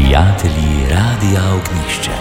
Prijatelji Radia Ognišče.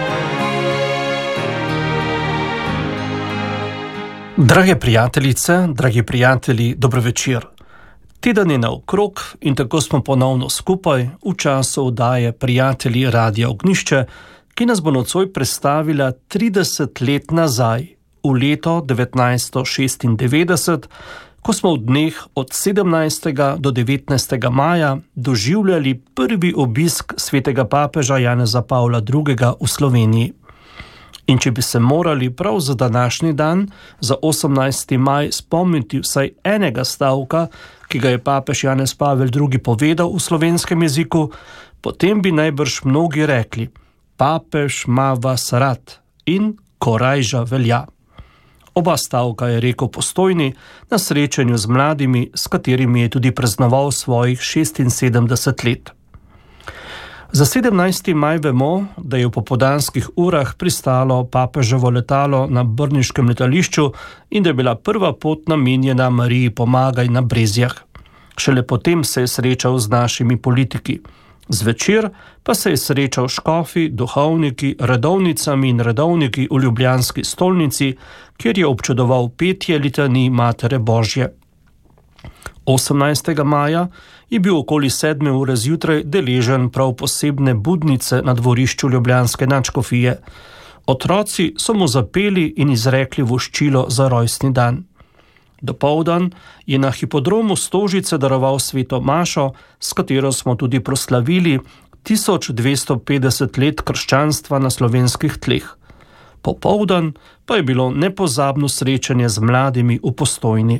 Drage prijateljice, dragi prijatelji, dobro večer. Teden je naokrog in tako smo ponovno skupaj v času oddaje Prijatelji Radia Ognišče, ki nas bo nocoj predstavila 30 let nazaj, v leto 1996, ko smo v dneh od 17. do 19. maja doživljali prvi obisk svetega papeža Janeza Pavla II. V Sloveniji. In če bi se morali prav za današnji dan, za 18. maj, spomniti vsaj enega stavka, ki ga je papež Janez Pavel II. Povedal v slovenskem jeziku, potem bi najbrž mnogi rekli: papež ima vas rad in korajža velja. Oba stavka je rekel Postojni na srečanju z mladimi, s katerimi je tudi praznoval svojih 76 let. Za 17. maj vemo, da je v popoldanskih urah pristalo papeževo letalo na brniškem letališču in da je bila prva pot namenjena Mariji Pomagaj na Brezjah. Šele potem se je srečal z našimi politiki. Zvečer pa se je srečal škofi, duhovniki, redovnicami in redovniki v ljubljanski stolnici, kjer je občudoval petje litanij Matere Božje. 18. maja je bil okoli 7. ure zjutraj deležen prav posebne budnice na dvorišču ljubljanske nadškofije. Otroci so mu zapeli in izrekli voščilo za rojstni dan. Dopoldan je na hipodromu Stožice daroval sveto mašo, s katero smo tudi proslavili 1250 let krščanstva na slovenskih tleh. Popoldan pa je bilo nepozabno srečanje z mladimi v Postojni.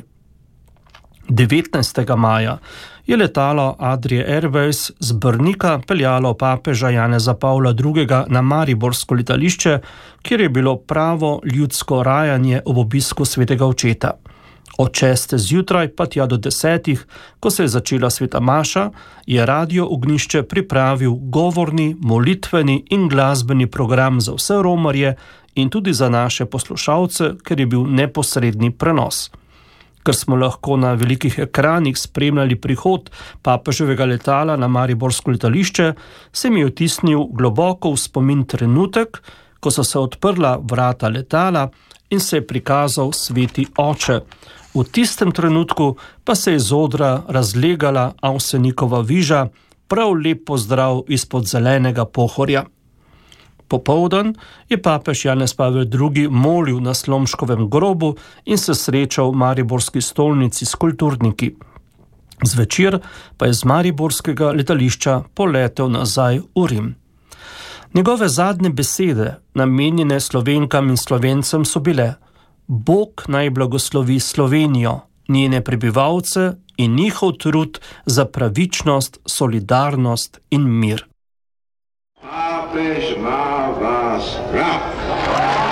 19. maja je letalo Adrie Airways z Brnika peljalo papeža Janeza Pavla II. Na mariborsko letališče, kjer je bilo pravo ljudsko rajanje ob obisku svetega očeta. Od 6. zjutraj pa tja do 10. ko se je začela sveta maša, je Radio Ognišče pripravil govorni, molitveni in glasbeni program za vse romarje in tudi za naše poslušalce, ker je bil neposredni prenos. Ker smo lahko na velikih ekranih spremljali prihod papeževega letala na mariborsko letališče, se mi je vtisnil globoko v spomin trenutek, ko so se odprla vrata letala in se je prikazal sveti oče. V tistem trenutku pa se je z odra razlegala Avsenikova viža, prav lep pozdrav izpod zelenega pohorja. Popoldan je papež Janez Pavel II. Molil na Slomškovem grobu in se srečal v mariborski stolnici s kulturniki. Zvečer pa je z mariborskega letališča poletel nazaj v Rim. Njegove zadnje besede, namenjene Slovenkam in Slovencem, so bile: Bog naj blagoslovi Slovenijo, njene prebivalce in njihov trud za pravičnost, solidarnost in mir. Papež ima vas rad.